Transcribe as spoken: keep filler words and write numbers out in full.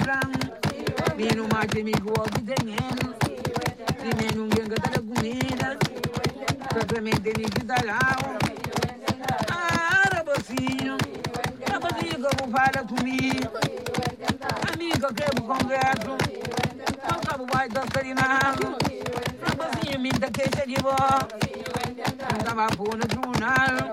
Mino mate mi go bitengen. Mino ngenga tala comida. Propriamente mi kitalao. Ah, rabosinho. Rabosinho como fala comigo. Amigo que eu converso. Não sabe vai dar carinado. Rabosinho me dá queixa de vó. Não tava por no tribunal.